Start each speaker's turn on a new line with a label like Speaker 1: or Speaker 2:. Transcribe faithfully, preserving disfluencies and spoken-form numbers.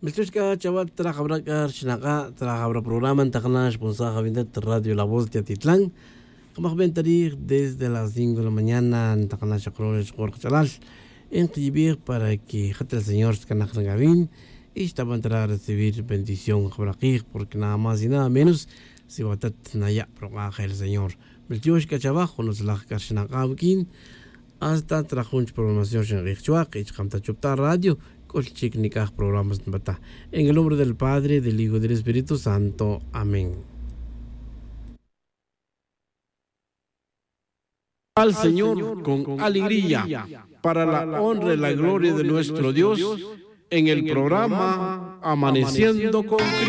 Speaker 1: Melchushka chavat trabajabra shinaka trabajabra programa en Tacna responsable de Radio La Voz de Atitlán. Como ven desde las cinco de la mañana en Tacna Chacrones Jorge Chalal en Tibir para que el Señor Canachan Gavin y estaba a entrar a recibir bendición porque nada más y nada menos si va a tener el Señor. Melchushka chavaj nos la Kashinaka hasta trajo programación en Richuak y Chamta Chupta Radio. Programas en el nombre del Padre, del Hijo y del Espíritu Santo. Amén. Al Señor con alegría, para la honra y la gloria de nuestro Dios, en el programa Amaneciendo con Cristo.